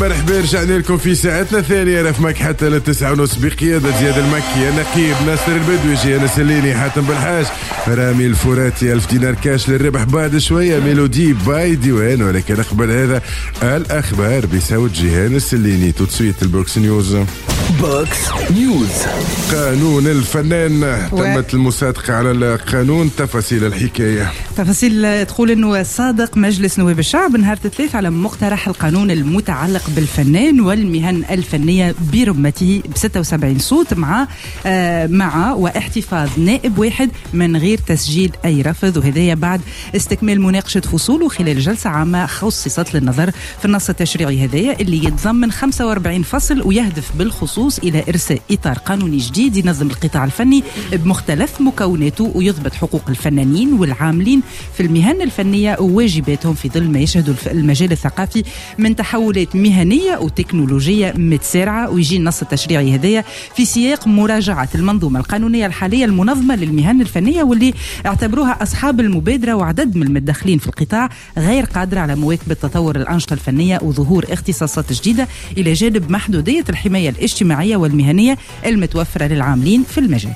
مرحبا، رجعنا لكم في ساعتنا الثانية رفمك حتى ل9:30 بقيادة زياد المكي، نقيب ناصر البدويجي، أنا سليني حاتم بالحاج، رامي الفراتي 1000 دينار كاش للربح بعد شوية، ميلودي باي ديوان. ولكن قبل هذا الأخبار بصوت جيهان السليني. تسويت البوكس نيوز. بوكس نيوز. قانون الفنان، تمت المصادقة على القانون. تفاصيل الحكاية، تفاصيل تقول أنه صادق مجلس نواب الشعب نهار الثلاث على مقترح القانون المتعلق بالفنان والمهن الفنية برمته ب76 صوت مع واحتفاظ نائب واحد من غير تسجيل أي رفض، وهذا بعد استكمال مناقشة فصوله خلال جلسة عامة خصصت للنظر في النص التشريعي هذايا اللي يتضمن 45 فصل ويهدف بالخصوص إلى إرساء إطار قانوني جديد ينظم القطاع الفني بمختلف مكوناته ويضبط حقوق الفنانين والعاملين في المهن الفنية وواجباتهم في ظل ما يشهد المجال الثقافي من تحولات مهنية وتكنولوجية متسارعة. ويجي النص التشريعي هذايا في سياق مراجعة المنظومة القانونية الحالية المنظمة للمهن الفنية واللي اعتبروها أصحاب المبادرة وعدد من المتدخلين في القطاع غير قادرة على مواكبة تطور الأنشطة الفنية وظهور اختصاصات جديدة إلى جانب محدودية الحماية الاجتماعية والمهنية المتوفرة للعاملين في المجال.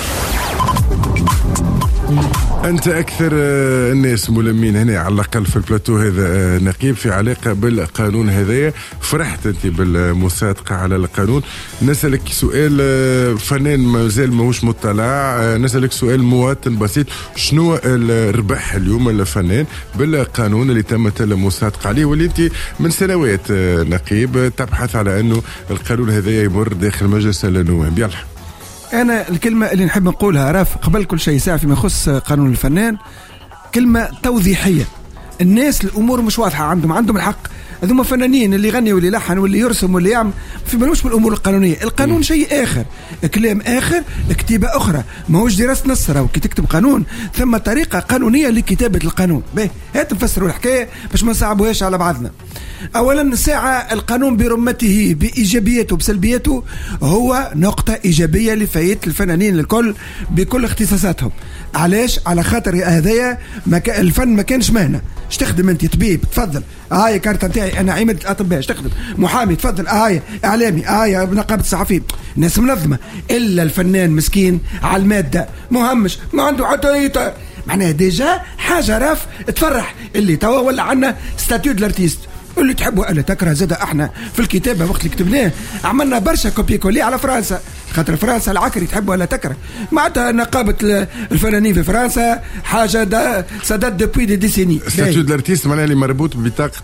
أنت أكثر الناس ملمين هنا على الأقل في البلاتو هذا نقيب في علاقة بالقانون هذايا، فرحت أنت بالمصادقة على القانون. نسألك سؤال فنان مازال ماهوش مطلع، نسألك سؤال مواطن بسيط، شنو الربح اليوم الفنان بالقانون اللي تمت المصادقة عليه واللي أنت من سنوات نقيب تبحث على أنه القانون هذايا يمر داخل مجلس النواب؟ يلا. أنا الكلمة اللي نحب نقولها راف قبل كل شيء ساعة فيما يخص قانون الفنان كلمة توضيحية. الناس الأمور مش واضحة عندهم الحق، هذوما فنانين اللي يغني واللي يلحن واللي يرسم واللي يعمل في ملوش بالأمور القانونية. القانون شيء آخر، كلام آخر، كتابة أخرى، ما هوش دراسة نصر. وكي تكتب قانون ثم طريقة قانونية لكتابة القانون. باهي هات نفسروا الحكاية باش ما نصعبوهاش على بعضنا. أولا ساعة القانون برمته بإيجابياته بسلبياته هو نقطة إيجابية لفائدة الفنانين الكل بكل اختصاصاتهم. علاش؟ على خاطر هذايا الفن ما كانش مهنة. تخدم انت طبيب تفضل، هاي كارت نتاعي انا عملت اطباء، تخدم محامي تفضل، هاي اعلامي، هاي نقابه الصحفيين، ناس منظمه. الا الفنان مسكين على الماده مهمش ما عنده حتى معناها ديجا حاجه راف تفرح اللي توا ولا عنا ستاتيو د الارتيست اللي تحبوا الا تكره. زاد احنا في الكتابه وقت اللي كتبناه عملنا برشا كوبي كولي على فرنسا، خاطر فرنسا العكري تحبوا الا تكره. معناتها نقابه الفنانين في فرنسا حاجه سادات دوبوي دي ديسيني. ستاتيو د الارتيست معناها اللي مربوط ببطاقه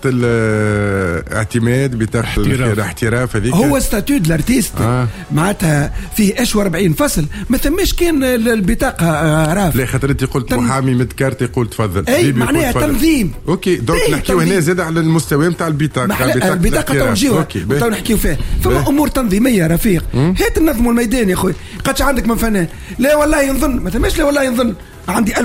الاعتماد، بطاقه الاحتراف هذيك. هو ستاتيو د الارتيست معناتها فيه 40 فصل، ما ثماش كان البطاقه راف. لا خاطر انت قلت محامي متكارت يقول تفضل، اي معناها تنظيم. اوكي دونك نحكيو هنا زاد على المستوى نتاع البطاقه توجيه تو نحكيو فيها. فما امور تنظيميه رفيق. هات ننظموا الميدان يا خويا. قدش عندك من فنان؟ لا والله ينظن، ما ثماش لا والله ينظن. عندي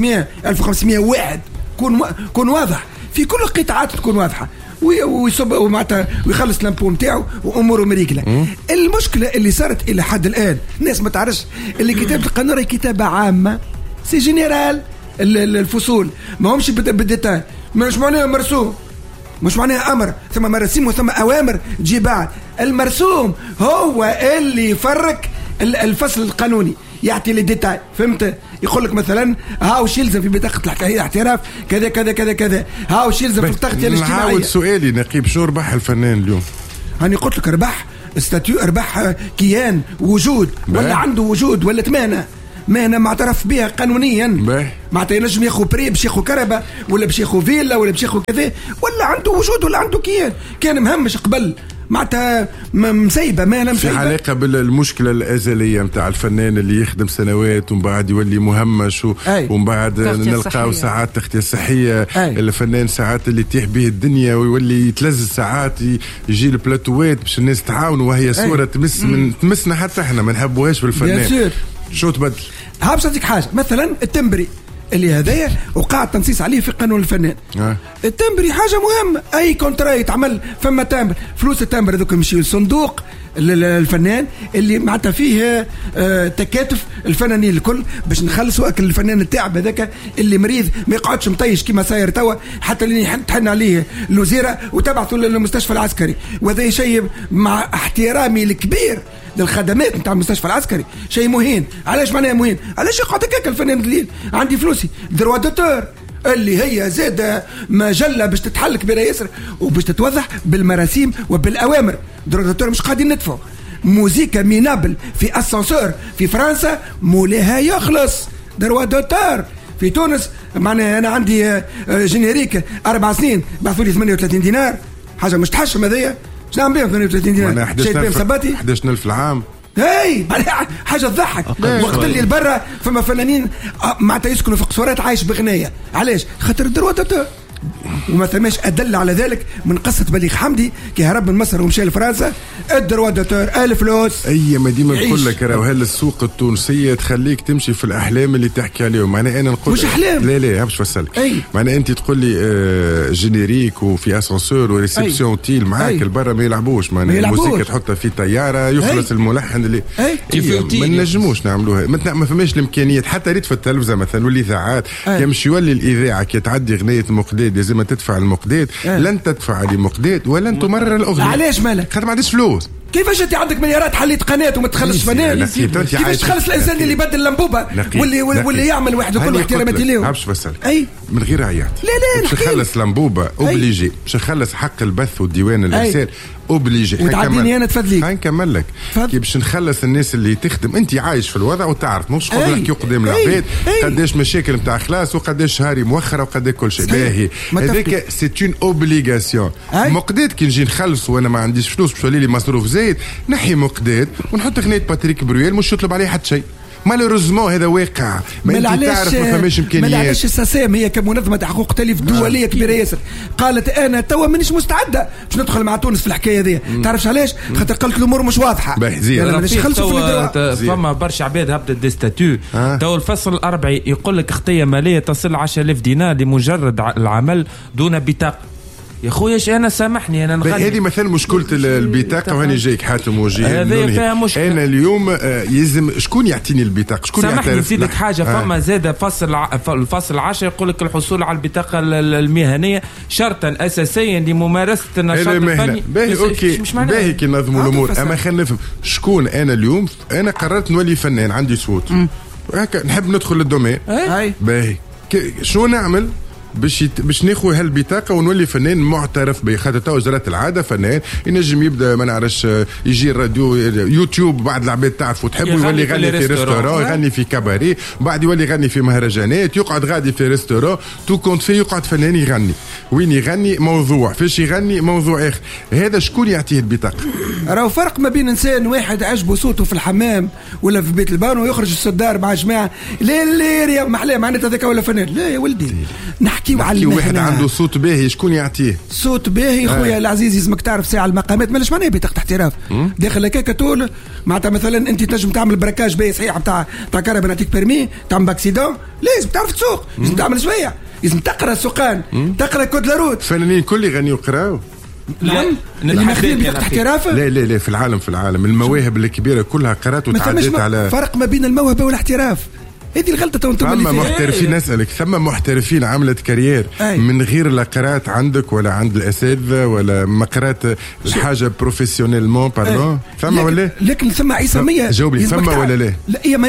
1500 واحد كون واضح في كل القطاعات، تكون واضحه ويصب ومعناتها ويخلص لامبو نتاعو واموره مريقله. المشكله اللي صارت الى حد الان الناس ما تعرفش اللي كتابه القانون هي كتابه عامه سي جينيرال. الفصول ما همش بالديتاي، مش معناها مرسوم، مش معناها امر، ثم مراسيم وثم اوامر تجي بعد. المرسوم هو اللي يفرق الفصل القانوني، يعطي لي ديتاي. فهمت؟ يقول لك مثلا هاو يلزم في بطاقه الاحتراف كذا كذا كذا كذا، هاو يلزم في التغطيه الاجتماعيه. نعاود سؤالي نقيب، شو ربح الفنان اليوم؟ هاني قلت لك ربح استاتيو، ربح كيان وجود ولا عنده وجود ولا مهنه معترف بها قانونيا. معناتها ينجم ياخذ بري باش ياخذ كهرباء ولا باش ياخذ فيلا ولا باش ياخذ كذا، ولا عنده وجود ولا عنده كيان كان مهمش قبل معناتها مسيبه مهنه مسيبه. في علاقه بالمشكله الازليه نتاع الفنان اللي يخدم سنوات ومن بعد يولي مهمش ومن بعد نلقاو ساعات تغطيه صحيه. الفنان ساعات اللي تيح به الدنيا ويولي يتلز ساعات يجي البلاتوات باش الناس تعاون وهي صوره تمسنا حتى احنا ما نحبوهاش بالفنان. شو تبدل؟ هابش نعطيك حاجه مثلا التمبري اللي هذايا وقع التنصيص عليه في قانون الفنان. التمبري حاجه مهمه، اي كونترا يتعمل فما تمبر، فلوس التمبر هذوك يمشيو للصندوق الفنان اللي معناتها فيه تكاتف الفنانين الكل باش نخلصوا اكل الفنان التاعب هذاك اللي مريض ما يقعدش مطيش كيما صاير توا، حتى اللي تحن عليه الوزيره وتبعثوا للمستشفى العسكري. وهذا شيء مع احترامي الكبير للخدمات نتاع المستشفى العسكري شيء مهين. علاش معناها مهين؟ علاش يقعد هكاك الفنان الليل عندي فلوسي دروا دوتور اللي هي زاد مجله باش تتحل كبيره ياسر وباش تتوضح بالمراسيم وبالاوامر. دروا دوتور مش قاعدين ندفعوا موزيكا مينابل في اسانسور في فرنسا مولاها يخلص. دروا دوتور في تونس معناها انا عندي جينيريك 4 سنين بعثوا لي 38 دينار، حاجه مش تحشم هذيا. شنو نعمل بهم 38 دينار؟ شيء بهم صباتي 11000 العام. هاي حاجه تضحك. وقت اللي برا فما فنانين معناتها يسكنوا في قصورات عايش بغنايه. علاش؟ خاطر الدروا دوتور. وما ثماش ادل على ذلك من قصه بليغ حمدي كي هرب من مصر ومشى لفرنسا. الدروا دوتور الفلوس. اي ما ديما نقول لك راهو هالسوق التونسيه تخليك تمشي في الاحلام اللي تحكي عليهم. معناها انا نقول مش احلام. لا باش نفسرك. معناها انت تقول لي جينيريك وفي اسانسور وريسبسيون تيل معاك البرا ما يلعبوش. معناها الموسيقى تحطها في طياره يخلص الملحن اللي ما نجموش نعملوها. ما فماش الامكانيات حتى ريت في التلفزه مثلا والاذاعات يمشي يولي الاذاعه كي تعدي اغنيه مقداد لازم تدفع المقداد. لن تدفع لمقداد ولن تمرر الاغنيه. علاش مالك؟ خاطر ما عنديش فلوس. كيفاش انت عندك مليارات حليت قناه وما تخلصش فنان؟ كيفاش تخلص الانسان اللي يبدل اللمبوبه واللي يعمل واحد وكل احتراماتي له؟ عرفش بسالك من غير عياط. لا باش نخلص لمبوبه اوبليجي باش نخلص حق البث والديوان الارسال اوبليجي. وتعديني انا تفضلي هنكمل لك كي باش نخلص الناس اللي تخدم. انت عايش في الوضع وتعرف مش نقول نحكي قدام العباد قداش مشاكل نتاع خلاص وقداش شهري موخره وقداش كل شيء باهي. هذاك سي اون اوبليغاسيون. مقداد كي نجي نخلص وانا ما عنديش فلوس باش لي مصروف زايد نحي مقداد ونحط اغنيه باتريك برويل مش يطلب عليه حتى شيء. مالوريزمون هذا واقع. ما انت تعرف ما فماش امكانيات. علاش الساسام هي كمنظمه حقوق تلف دوليه كبيره ياسر قالت انا توا مانيش مستعده باش ندخل مع تونس في الحكايه هذه. تعرفش علاش؟ خاطر قالت الامور مش واضحه. فما برشا عباد هبطت دي ستاتيو. تو الفصل الاربعي يقول لك اختيه ماليه تصل 10000 دينار لمجرد العمل دون بطاقه. يا خويا انا سامحني انا نغني. هذه مثلا مشكله البطاقه وهاني جايك حاتم وجيه. هذه فيها مشكله. انا اليوم يلزم شكون يعطيني البطاقه؟ شكون يعترف؟ سامحني نزيدك حاجه. فما زاد الفصل 10 يقول لك الحصول على البطاقه المهنيه شرطا اساسيا لممارسه النشاط الفني. باهي اوكي باهي كي نظموا الامور. اما خلينا نفهم شكون انا اليوم. انا قررت نولي فنان عندي صوت هكا نحب ندخل للدومين. باهي شو نعمل باش ناخذ هالبطاقه ونولي فنان معترف به؟ خاطر تو جرت العاده فنان ينجم يبدا ما نعرفش يجي الراديو يوتيوب بعد العباد تعرفوا تحبوا يولي يغني في ريستورون يغني في كباري بعد يولي يغني في مهرجانات يقعد غادي في ريستورون تو كونت في يقعد فنان يغني وين يغني موضوع فيش يغني موضوع اخر. هذا شكون يعطيه البطاقه؟ راهو فرق ما بين انسان واحد عجبه صوته في الحمام ولا في بيت البان ويخرج الصدار مع جماعه لا محلاه معناتها هذاك ولا فنان. لا يا ولدي نحكي واحد عنده صوت باهي شكون يعطيه؟ صوت باهي خويا العزيز لازمك تعرف ساعه المقامات مالاش معناها بطاقه احتراف داخل هكاك تقول معناتها مثلا انت تنجم تعمل براكاج باهي صحيح بتاع كهرباء نعطيك بيرمي تعمل باكسيدون لازم تعرف تسوق لازم تعمل شويه لازم تقرا السوقان تقرا كود لاروت. الفنانين كل يغنيوا يقراوا لا اللي ماخذين بطاقه احتراف لا في العالم المواهب الكبيره كلها قرات وتعدت على فرق ما بين الموهبه والاحتراف. هذه الغلطه تو انتم اللي محترفين. نسالك ثم محترفين عملت كارير من غير لا قرات عندك ولا عند الاساتذه ولا ما قرات الحاجه بروفيسيونيلمون باردون ثم ولا لكن ثم عصاميه جاوبني ثم ولا لا هي ما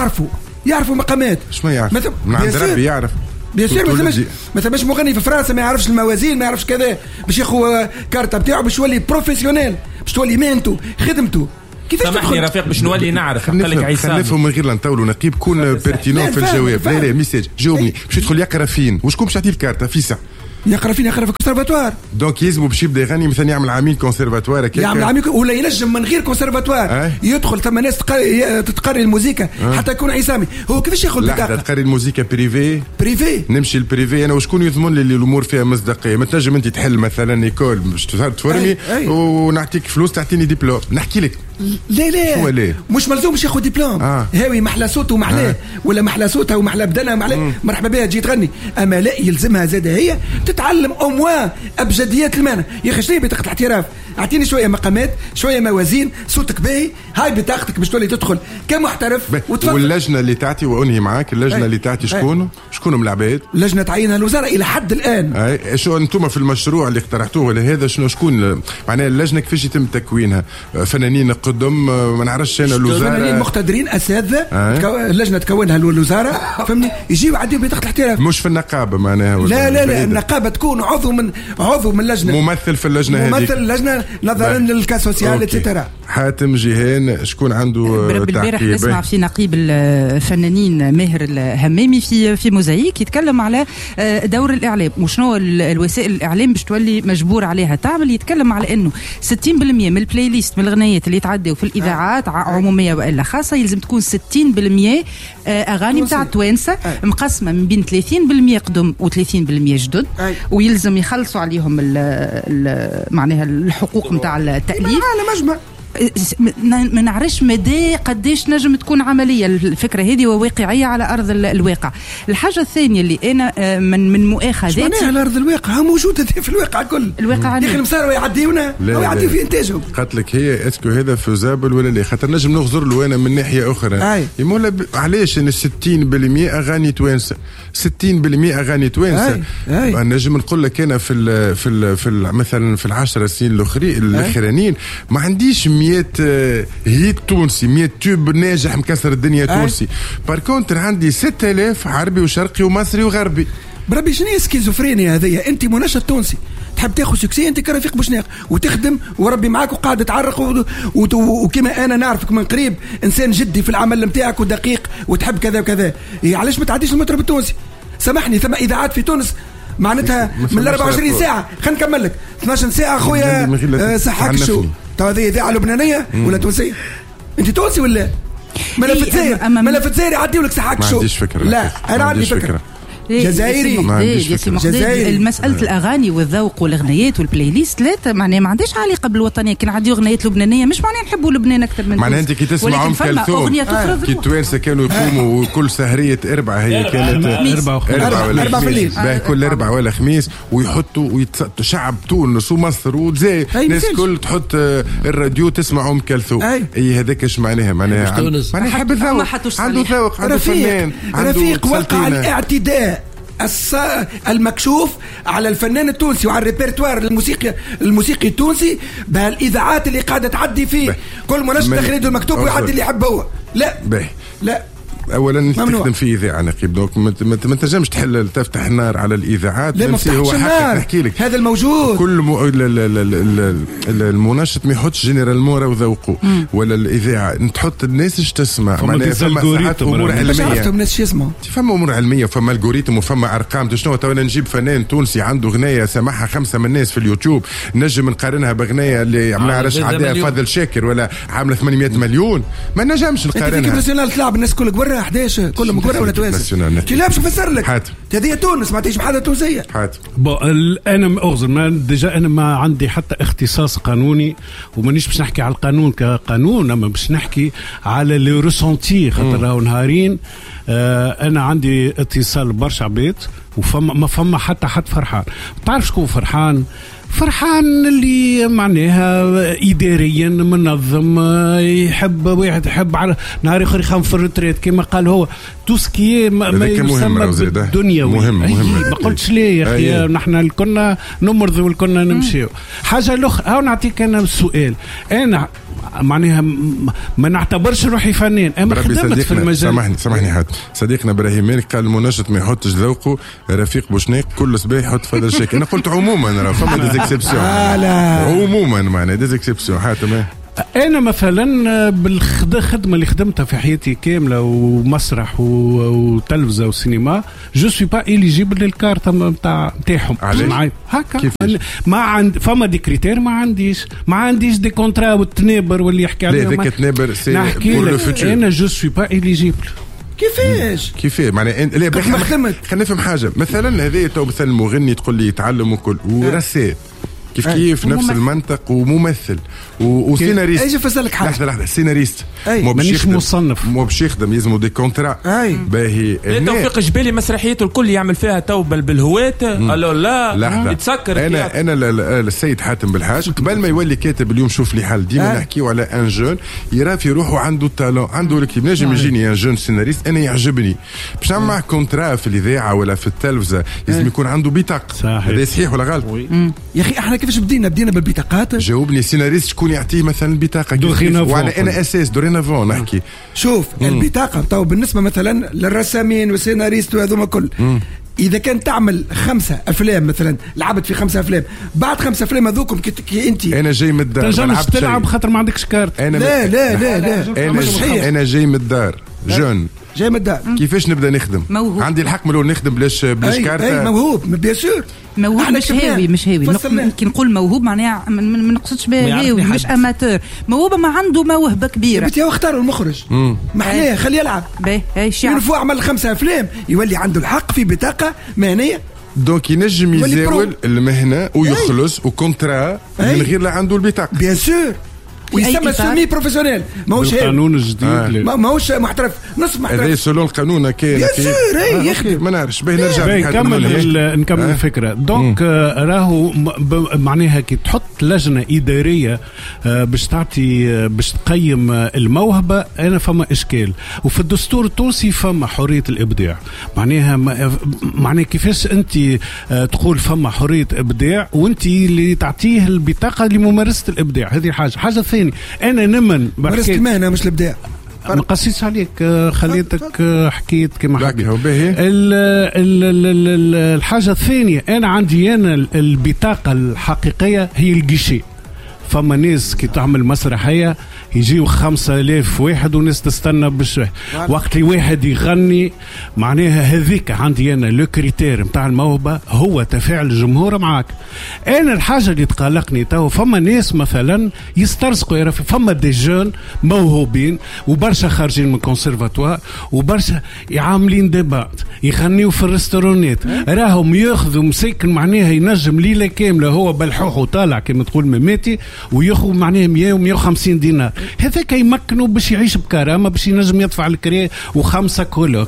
يعرفوا مقامات. اش ما يعرف من عند ربي يعرف بيصير ما ثماش مغني في فرنسا ما يعرفش الموازين ما يعرفش كذا باش ياخذ كارتا بتاعه باش يولي بروفيسيونيل باش تولي مهنته خدمته. سامحني رفيق باش نولي نعرف قال لك عيسى خلينا من غير لا نطولوا نقيب كون بيرتينون في الجواب. لا ميساج جاوبني باش يدخل يقرا فين وشكون باش يعطيه الكارتا في ساعه يقرا في كونسيرفاتوار دونك يلزموا باش يبدا يغني مثلا يعمل عامين كونسيرفاتوار يعمل عامين ولا ينجم من غير كونسيرفاتوار يدخل ثم ناس تقري الموسيقى حتى يكون عصامي. هو كيفاش ياخذ البطاقه؟ تقري الموسيقى بريفي نمشي البريفي انا وشكون يضمن لي الامور فيها مصداقيه؟ ما تنجم انت تحل مثلا ايكول باش تفرمي ونعطيك فلوس تعطيني دبلوم نحكي لك لا مش ملزوم باش ياخذ دبلوم هاوي محلى صوته ومحلاه ولا محلى صوتها ومحلى بدنها ومحلاه مرحبا بها تجي تغني. اما لا يلزمها زاده هي تتعلم اموا ابجديات المهنه. يا اخي شنو بطاقه الاحتراف؟ اعطيني شويه مقامات، شويه موازين، صوتك باهي، هاي بطاقتك باش تولي تدخل كمحترف. واللجنه اللي تعطي وانهي معاك، اللجنه اللي تعطي شكون من العباد؟ لجنه تعينها الوزاره الى حد الان. اي شو انتم في المشروع اللي اقترحتوه لهذا شكون معناها اللجنه كيفاش يتم تكوينها؟ فنانين قدم ما نعرفش انا الوزاره، فنانين مقتدرين اساتذه. اللجنه تكونها الوزاره فهمني، يجيو يعديوا بطاقه الاحتراف. مش في النقابه معناها؟ لا النقابه تكون عضو من لجنه، ممثل في اللجنه هذه، ممثل اللجنه نظرا للكا سوسيال اتسيتيرا. حاتم جيهان شكون عنده البارح نسمع في نقيب الفنانين ماهر الهمامي في موزايك يتكلم على دور الاعلام وشنو الوسائل الاعلام باش تولي مجبور عليها تعمل. يتكلم على انه 60% من البلاي ليست من الاغنيات اللي يتعدوا في الاذاعات عموميه والا خاصه يلزم تكون 60% اغاني نتاع التوانسه مقسمه من بين 30% قدم و30% جدد، ويلزم يخلصوا عليهم معناها الحقوق نتاع التاليف. على مجمع ما نعرفش مدى قديش نجم تكون عمليه الفكره هذه وواقعيه على ارض الواقع. الحاجه الثانيه اللي انا من مؤاخذاتي على ارض الواقع موجوده في الواقع كل الواقع يا اخي المسار يعديونا ويعدي في انتاجهم. قالت لك هي اسكو هذا فوزابل ولا لا؟ خاطر نجم نغزر له انا من ناحيه اخرى يمولا علاش ان 60% اغاني توانسه 60% اغاني توانسه. نجم نقول لك انا في مثلا في ال10 سنين الاخرانيين ما عنديش 100 هيت تونسي 100 توب ناجح مكسر الدنيا تونسي. باركونتر عندي 6000 عربي وشرقي ومصري وغربي. بربي شنو سكيزوفرينيا هذيا؟ انت منشط تونسي تحب تاخذ سكسي انت كرفيق بوشناق وتخدم وربي معاك وقاعد تعرق وكما انا نعرفك من قريب انسان جدي في العمل نتاعك ودقيق وتحب كذا وكذا. علاش ما تعديش المطرب التونسي؟ سامحني ثم اذاعات في تونس معناتها من 24 ساعه. خلينا نكمل لك 12 ساعه خويا صحاك شو تو هذه اذاعه لبنانيه ولا تونسيه؟ انت تونسي ولا ملف الجزائر يعديوا لك صحاك شو؟ ما عنديش فكره. لا انا عندي فكره جزائري. المسألة الأغاني والذوق والأغنيات والبلاي ليست لا معناها ما عندهاش علاقة بالوطنية. كي نعديو أغنيات لبنانية مش معناها نحبوا لبنان أكثر من معناها أنت كي تسمع أم كلثوم كي التوانسة كانوا يقوموا وكل سهرية أربعة هي كانت أربعة في الليل كل أربعة ولا خميس ويحطوا شعب تونس ومصر والجزائر الناس كل تحط الراديو تسمع أم كلثوم. أي هذاك إيش معناها؟ معناها يحب الذوق، عنده ذوق، عنده فنان، رفيق وقع الاعتداء المكشوف على الفنان التونسي وعلى الريبرتوار الموسيقي التونسي بهالاذاعات اللي قاعده تعدي فيه. كل منشط تخريج المكتوب ويعدي اللي يحب هو. لا اولا تخدم في اذاعه نقيب دونك ما تنجمش تفتح النار على الاذاعات. لا هو حقك نحكي لك هذا الموجود. كل المنشط ما يحطش جنرال وذوقه ولا الاذاعه تحط الناس ايش تسمع. معناها فما ساعات امور علميه الناس شو يسمعوا فما امور علميه وفما الجوريتم وفما ارقام. شنو تو نجيب فنان تونسي عنده اغنيه سمعها 5 من الناس في اليوتيوب نجم نقارنها باغنيه اللي عملها رش عداء فاضل شاكر ولا عامله 800 مليون. ما نجمش نقارنها. انت تلعب الناس كل قبره 11 كلهم قبره ولا توانسه كي لابس فسر لك هذه تونس ما تعيش بحالها تونسيه. انا اغزر ديجا انا ما عندي حتى اختصاص قانوني ومانيش باش نحكي على القانون كقانون اما باش نحكي على لي ريسونتي. خاطر راهو نهارين انا عندي اتصال برشا عباد وفما ما حتى حد فرحان. تعرف شكون فرحان اللي معناها إداريا منظم يحب واحد يحب على نهار آخر يخم في الريتريت كما قال هو توسكي ما يسمى بالدنيا مهم. ما قلتش ليه يا أخي نحن كنا نمرض وكنا نمشيو. حاجة الأخرى أو نعطيك أنا السؤال أنا معناها ما نعتبرش روحي فنان اما خدمت في المجال. سامحني حد صديقنا ابراهيم مالك قال المنشط ما يحطش ذوقه رفيق بوشناق كل صباح يحط فضل شيك. انا قلت عموما راه فما ديزيكسيبسيون عموما معناها ديزيكسيبسيون حاتم. انا مثلا بالخدمه اللي خدمتها في حياتي كامله ومسرح وتلفزه وسينما جو سوي با إليجيبل للكارت نتاعهم هكا. ما عند فما دي كريتير ما عنديش دي كونترا والتنابر واللي يحكي عليهم. لا تنابر سي نحكي لك انا جو سوي با إليجيبل. كيفاش معناها خلينا نفهم حاجه. مثلا هذه تو مثلا مغني تقول لي يتعلم وكل ورسات كيف نفس المنطق وممثل وسيناريست. ايش فسالك حاجه لحظه سيناريست مش مصنف مو باش يخدم يلزمو دي كونترا باهي. توفيق جبالي مسرحيته الكل يعمل فيها تو بالهوات لا يتسكر. انا السيد حاتم بالحاج قبل ما يولي كاتب اليوم شوف لي حل ديما نحكيو على ان جون يرى في روحه عنده التالون عنده الكتاب. نجم يجيني ان جون سيناريست انا يعجبني باش نعمل معه كونترا في الاذاعه ولا في التلفزه لازم يكون عنده بطاقه. هذا صحيح ولا غلط؟ يا اخي احنا كيفاش بدينا بالبطاقات. جاوبني سيناريست شكون يعطيه مثلا البطاقه وعلى انا اساس دورينافون نحكي شوف البطاقه تو بالنسبه مثلا للرسامين والسيناريست وهذوما كل اذا كان تعمل 5 أفلام مثلا لعبت في 5 أفلام بعد 5 أفلام هذوكم كي انت انا جاي من الدار تنجمش تلعب خاطر ما عندكش كارت. لا مش صحيح. انا جاي من الدار جون جاي من الدار كيفاش نبدا نخدم موهوب. عندي الحق ملون نخدم بلاش كارت. اي موهوب بيان سور موهوب مش هاوي كي نقول موهوب معناها ما نقصدش بها هاوي مش اماتور موهوب ما عنده موهبه كبيره. بتي اختاروا المخرج محلاه خليه يلعب ينفع عمل 5 أفلام يولي عنده الحق في بطاقه مهنيه دونك ينجم يزاول المهنه ويخلص وكونترا من غير لا عنده البطاقه بيان سور ويسمى سيمي بروفيسيونيل ماهوش القانون الجديد ماهوش محترف نصف محترف. هذا سولون القانون كاين يخدم ما نعرفش باهي نرجع نكمل الفكره. دونك راهو معناها كي تحط لجنه اداريه باش تعطي باش تقيم الموهبه انا فما اشكال. وفي الدستور التونسي فما حريه الابداع معناها كيفاش انت تقول فما حريه ابداع وانت اللي تعطيه البطاقه لممارسه الابداع. هذه حاجه ثانيه. انا نمن مارست المهنه مش الابداع. ما قصيتش عليك خليتك حكيت كما حكيت. الحاجه الثانيه انا عندي البطاقه الحقيقيه هي الجيشي. فما ناس كي تعمل مسرحيه يجيو 5000 واحد وناس تستنى بالشوي وقت اللي واحد يغني معناها هذيك عندي انا لو كريتير نتاع الموهبه هو تفاعل الجمهور معك. انا الحاجه اللي تقلقني تو فما ناس مثلا يسترزقوا يعرفوا فما دي جون موهوبين وبرشا خارجين من كونسيرفاتوار وبرشا عاملين ديبات يغنيوا في الريستورانات راهم ياخذوا مسكن معناها ينجم ليله كامله هو بلحوح وطالع كما تقول مماتي وياخذوا معناها 100 و150 دينار. هذاك يمكنوا باش يعيش بكرامه باش ينجم يدفع الكريه و5 كولو.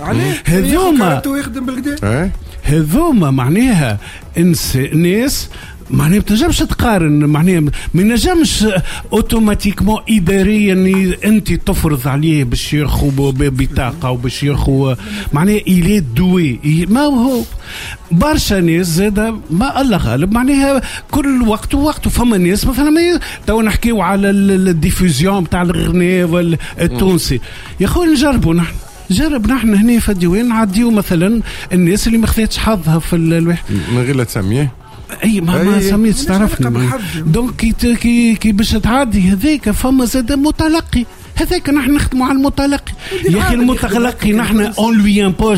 هذوما معناها ناس معناها بتنجمش تقارن معناها ما نجمش اوتوماتيكمون اداريا انت تفرض عليه باش ياخذ بطاقه وباش ياخذ معناها الي دوي ما هو برشا ناس زاده ما الله غالب معناها كل وقت ووقت. فما ناس مثلا تو نحكيو على الديفوزيون بتاع الغناء التونسي يا خويا نجربوا نحن هنا في الديوان نعديو مثلا الناس اللي ما خذتش حظها في الواحد من غير لا تسميه اي ما سميت تعرفني. دونك كي باش تعدي هذيك فما زاد متلقي هذاك نحن نخدموا على المتلقي. يا اخي المتلقي نحن اون لوي امبوج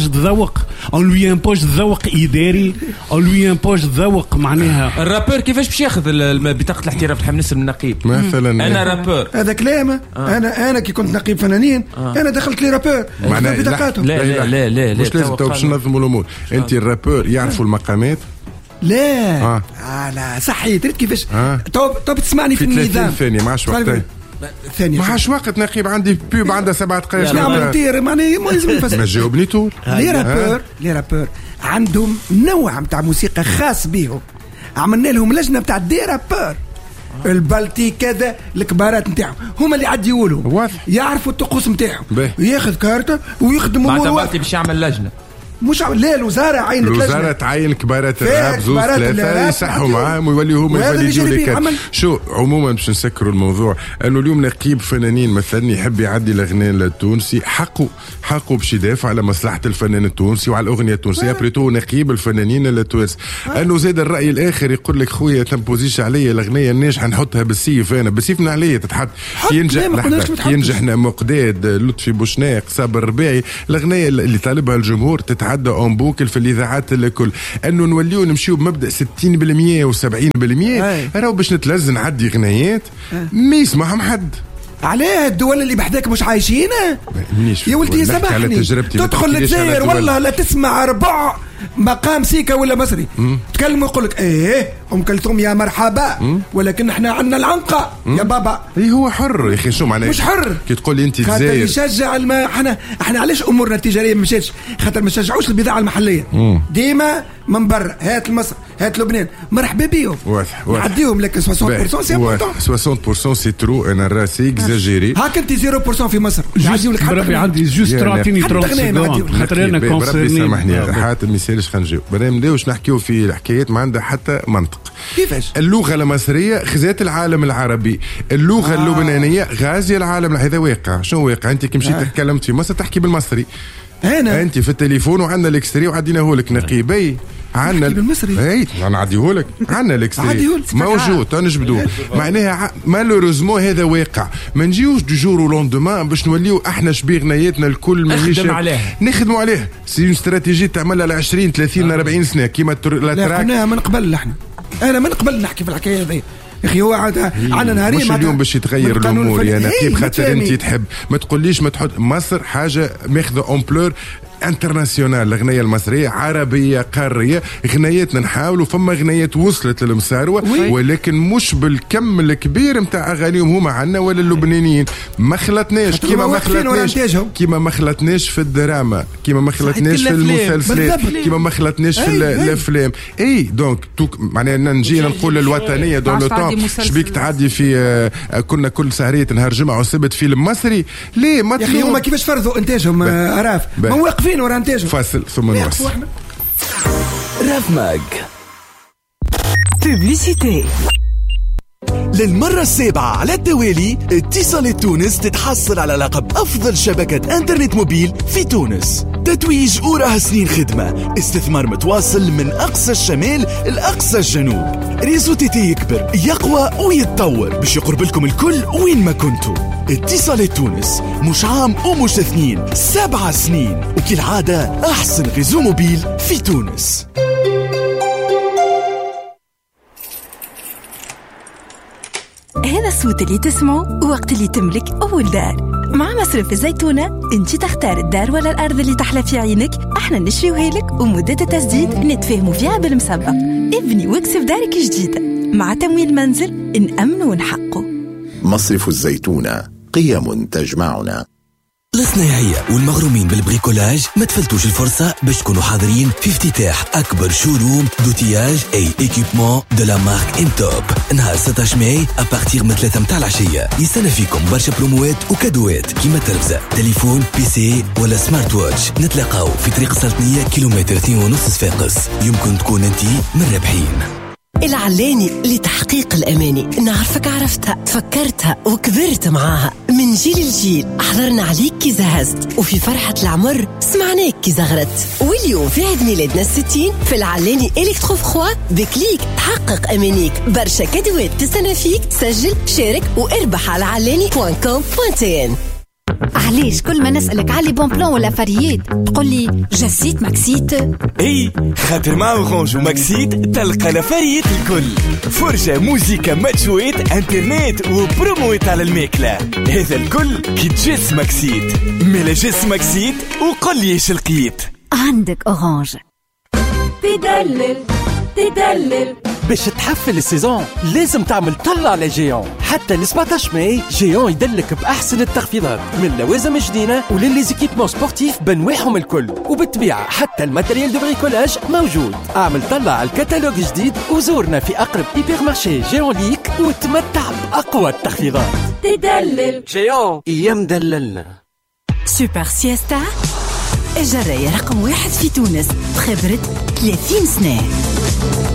ذوق اداري اون لوي امبوج ذوق معناها. الرابور كيفاش باش ياخذ بطاقه الاحتراف تاع نسر النقيب مثلا؟ انا رابور هذا كلامه. انا كي كنت نقيب فنانين انا دخلت لي رابور بطاقاتهم. لا مش لازم باش ننظموا الامور. انت الرابور يعرفوا المقامات لا لا صحيح تريد كيفاش تو تسمعني في النظام ثانية معش وقتين ثانية معش وقت نقيب عندي بيوب عندها 7 دقائق نعمل تير معني ما لازم نفسر ما جاوبني طول. لي رابور عندهم نوع متاع موسيقى خاص بيهم عملنا لهم لجنة متاع دي رابور البلتي كذا الكبارات نتاعهم هما اللي عديوا لهم يعرفوا الطقوس نتاعهم ياخذ كارته ويخدموا معناتها باش يعمل لجنة مش لا الوزاره عينت الوزاره تعين كبارات الراب زوز 3 يصحوا معاهم ويوليوا هما يفاليديو لك. شو عموما باش نسكروا الموضوع انه اليوم نقيب فنانين مثلا يحب يعدي الاغنيه التونسي حقه باش يدافع على مصلحه الفنان التونسي وعلى الاغنيه التونسيه بريتو نقيب الفنانين التونس. انه زاد الراي الاخر يقول لك خويا تمبوزيش عليا الاغنيه الناجحه نحطها بالسيف انا بالسيف عليا تتحط ينجح مقداد لطفي بوشناق صابر الربيعي الاغنيه اللي طالبها الجمهور تتعدى اون بوكل في الاذاعات الكل. انه نوليو نمشيو بمبدا 60% و70% راهو باش نتلزم نعدي غنايات ما يسمعهم حد. علاه الدول اللي بحذاك مش عايشين يا ولدي سامحني تدخل للجزائر والله لا تسمع ربع مقام سيكا ولا مصري تكلم ويقول لك ايه ام كلثوم يا مرحبا ولكن احنا عندنا العنقه يا بابا. اي هو حر يا اخي، شو معناه مش حر؟ كي تقول لي انت خاطر تزاير يشجع احنا علاش امورنا التجاريه ما مشاتش؟ خاطر ما شجعوش البضاعه المحليه. ديما من برا، هات مصر هات لبنان مرحبا بيهم واضح نعديهم. لكن 60% سي امبورطون 60% سي ترو. انا راسي اكزاجيري هاك انت 0% في مصر نعديو لك. بربي عندي جوست تعطيني 30 سكوند خاطر انا بربي سامحني حاتم ما يسالش. خلينا نجيو ما نبداوش نحكيو في الحكايات ما عندها حتى منطق. كيفاش اللغه المصريه خزات العالم العربي، اللغه اللبنانيه غازيه العالم. هذا واقع. شنو واقع؟ انت كي مشيت تكلمت في مصر تحكي بالمصري، هنا انت في التليفون وعندنا الاكستري وعديناه لك نقيبي عندنا بالمصري. اي نعديه لك، عندنا الاكستري موجود تنجبدوه. معناها مالوريزمون هذا واقع. ما نجيوش دو جور او لوندومان باش نوليو احنا شبيغنياتنا الكل نخدموا عليه. سي اون استراتيجي تعملها على 20 30 40 سنه كيما لا قلناها من قبل. احنا انا من قبل نحكي في الحكايه هذه يا اخي. هو عندنا نهارين مش اليوم باش يتغير الامور يا نقيب. خاطر انت تحب ما تقوليش ما تحط مصر حاجه ماخذه امبلور انترناسيونال. الغنية المصرية عربية قارية، غنياتنا نحاولوا فما غنيات وصلت للمساروة ولكن مش بالكم الكبير متاع اغانيهم هما عنا ولا اللبنانيين. ما خلطناش كيما ما خلطناش في الدراما، كيما ما خلطناش في المسلسلات، كيما ما خلطناش في الافلام. اي دونك معناها نجينا نقول الوطنية دون لو طون شبيك تعدي في كنا كل سهرية نهار جمعة وسبت فيلم مصري. ليه ما يا اخي هما كيفاش فرضوا انتاجهم عراف ما واقفين ورا انتاجهم. فاصل ثم نواصل. راف ماج بوبليسيتي. للمرة السابعة على التوالي اتصالات تونس تتحصل على لقب أفضل شبكة انترنت موبيل في تونس. تتويج وراها سنين خدمة، استثمار متواصل من أقصى الشمال لأقصى الجنوب. ريزو تيتي يكبر يقوى ويتطور باش يقرب لكم الكل وين ما كنتوا. اتصالات تونس مش عام ومش 2 7 سنين، وكالعادة أحسن ريزو موبيل في تونس. هذا الصوت اللي تسمعه وقت اللي تملك أول دار. مع مصرف الزيتونة انت تختار الدار ولا الأرض اللي تحلى في عينك، احنا نشريوها لك ومدة التسديد نتفاهموا فيها بالمسبق. ابني واكسب دارك جديدة مع تمويل منزل نأمن ونحقه. مصرف الزيتونة، قيم تجمعنا. الصناعية والمغرومين بالبريكولاج ما تفلتوش الفرصة باش تكونوا حاضرين في افتتاح أكبر شوروم دوتياج أي إيكيبمون دو لا مارك إنتوب نهار 16 ماي أبارتيغ من 3 متاع العشية. يستنى فيكم برشا بروموات وكادوات كيما تلفزة، تليفون، بيسي ولا سمارت واتش. نتلاقاو في طريق السلطنية كيلومتر 2.5 صفاقس. يمكن تكون انتي من الرابحين. العلاني لتحقيق الأماني. نعرفك عرفتها فكرتها وكبرت معاها من جيل الجيل. حضرنا عليك كي زهزت وفي فرحة العمر سمعناك كي زغرت. واليوم في عيد ميلادنا 60 في العلاني إلكترو فخوا بكليك تحقق أمانيك. برشا كادوات تستنى فيك. سجل شارك واربح على علاني.com.tn. علاش كل ما نسألك على بون بلان ولا فريات تقول لي جسيت ماكسيت؟ اي خاطر مع اورانج وماكسيت تلقى لفريات الكل. فرجة، موسيقى، ماتشوات، انترنت وبروموات على الماكلة. هذا الكل كي تجس ماكسيت. ملا جس ماكسيت وقل لي ايش لقيت. عندك اورانج. تدلل باش تحفل السيزون لازم تعمل طلع على جيون. حتى ل 17 ماي جيون يدلك بأحسن التخفيضات من لوازم جديدة وللزيكيبمون سبورتيف بنواعهم الكل. وبالطبيعة حتى الماتريال دو بريكولاج موجود. اعمل طلع على الكتالوج جديد وزورنا في أقرب هيبر مارشي جيون ليك وتمتع بأقوى التخفيضات. تدلل جيون يمدللنا. سوبر سيستا الجراية رقم 1 في تونس بخبرة 30 سنة.